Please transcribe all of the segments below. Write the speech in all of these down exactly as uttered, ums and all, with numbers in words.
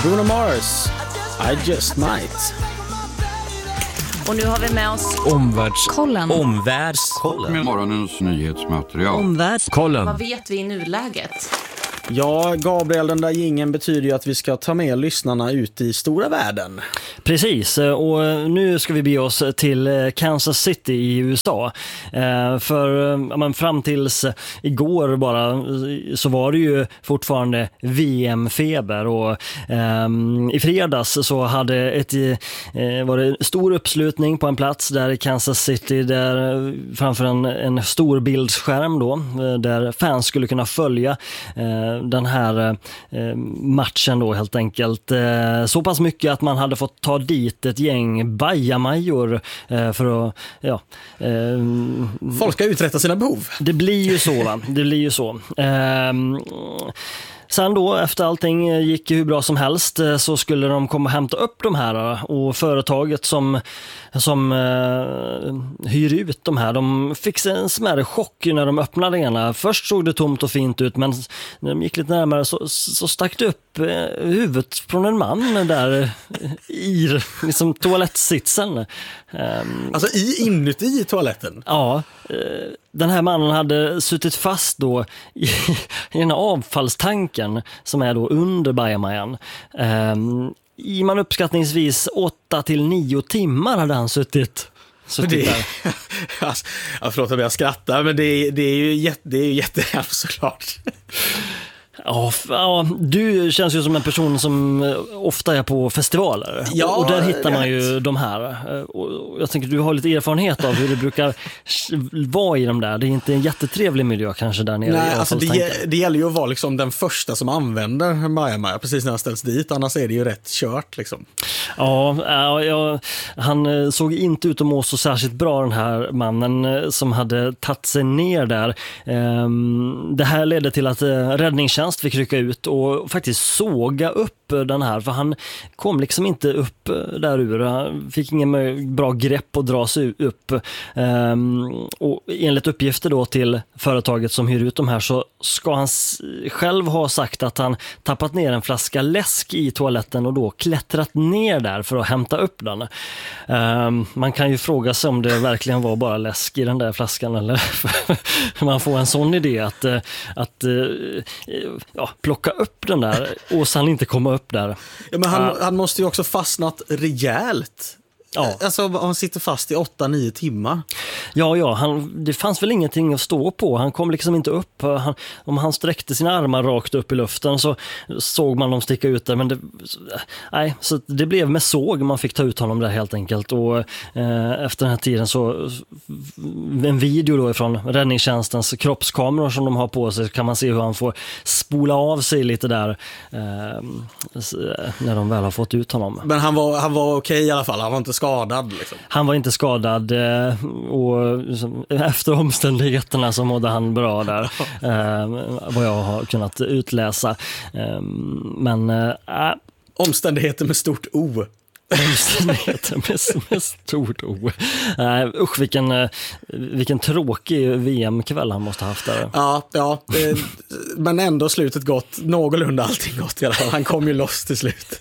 Bruno Mars, I just might. Och nu har vi med oss Omvärldskollen. Omvärldskollen. Med morgonens nyhetsmaterial. Omvärldskollen. Vad vet vi i nuläget? Ja, Gabriel, den där jingeln betyder ju att vi ska ta med lyssnarna ut i stora världen. Precis, och nu ska vi be oss till Kansas City i U S A. För ja, men fram tills igår bara så var det ju fortfarande V M-feber. Och um, i fredags så hade ett, eh, var det stor uppslutning på en plats där i Kansas City, där framför en, en stor bildskärm då, där fans skulle kunna följa eh, den här eh, matchen då helt enkelt. Eh, så pass mycket att man hade fått ta dit ett gäng bajamajor eh, för att, ja. Eh, Folk ska uträtta sina behov. Det blir ju så, va? Det blir ju så. Eh, Sen då, efter allting gick hur bra som helst, så skulle de komma och hämta upp de här, och företaget som, som eh, hyr ut de här, de fick en smärre chock när de öppnade ena. Först såg det tomt och fint ut, men när de gick lite närmare så, så stack det upp eh, huvudet från en man där i liksom, toalettsitsen. Eh, alltså i, inuti toaletten? Ja, eh, den här mannen hade suttit fast då i, i den här avfallstanken som är då under bajamajan. Um, I man uppskattningsvis åtta till nio timmar hade han suttit, suttit det, där. alltså, jag förlåt att jag skrattar, men det, det är ju jätte, det är ju jättehemskt såklart. Ja, ja, du känns ju som en person som ofta är på festivaler. Ja, och där hittar man rätt. ju de här. Och jag tänker att du har lite erfarenhet av hur det brukar vara i de där. Det är inte en jättetrevlig miljö kanske där nere. Nej, i alltså det, det gäller ju att vara liksom den första som använder bajamaja precis när han ställs dit. Annars är det ju rätt kört liksom. Ja, ja, han såg inte ut att må så särskilt bra, den här mannen som hade tagit sig ner där. Det här ledde till att räddningstjänst fick rycka ut och faktiskt såga upp den här, för han kom liksom inte upp där ur. Han fick ingen bra grepp att dra sig upp. Och enligt uppgifter då till företaget som hyr ut de här, så ska han själv ha sagt att han tappat ner en flaska läsk i toaletten och då klättrat ner där för att hämta upp den. Man kan ju fråga sig om det verkligen var bara läsk i den där flaskan, eller man får en sån idé att, att ja, plocka upp den där och sen inte komma upp där. Ja, men han, uh, han måste ju också fastnat rejält. Ja. Alltså han sitter fast i åtta nio timmar. Ja, ja, han, det fanns väl ingenting att stå på. Han kom liksom inte upp. Han, om han sträckte sina armar rakt upp i luften så såg man dem sticka ut där. Men det, nej, så det blev med såg man fick ta ut honom där helt enkelt. Och eh, efter den här tiden så en video då ifrån räddningstjänstens kroppskameror som de har på sig, kan man se hur han får spola av sig lite där eh, när de väl har fått ut honom. Men han var, han var okej i alla fall. Han var inte skadad liksom. Han var inte skadad, och efter omständigheterna så mådde han bra där, vad jag har kunnat utläsa. Men äh, omständigheter med stort O. Omständigheter med, med stort O. Äh, usch, vilken, vilken tråkig V M-kväll han måste ha haft där. Ja, ja det, men ändå slutet gott. Någorlunda allting gott i alla fall. Han kom ju loss till slut.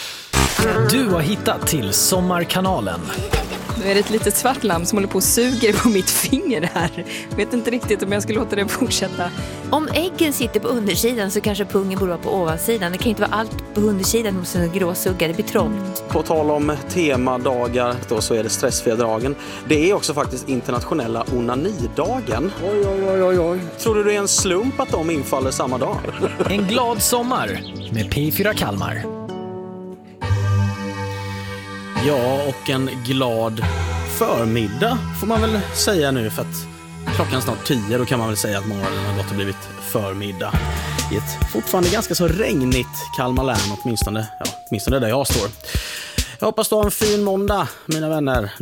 Du har hittat till Sommarkanalen. Nu är det ett litet svart lamm som håller på och suger på mitt finger här. Vet inte riktigt om jag ska låta det fortsätta. Om äggen sitter på undersidan så kanske pungen borde vara på ovansidan. Det kan inte vara allt på undersidan hos en gråsugga, det blir trångt. På tal om temadagar då, så är det stressfria dagen. Det är också faktiskt internationella onanidagen. Oj, oj, oj, oj, oj. Tror du det är en slump att de infaller samma dag? En glad sommar med P fyra Kalmar. Ja, och en glad förmiddag får man väl säga nu, för att klockan är snart tio, då kan man väl säga att morgonen har gått och blivit förmiddag i ett fortfarande ganska så regnigt Kalmar län, åtminstone, ja, åtminstone där jag står. Jag hoppas du har en fin måndag, mina vänner.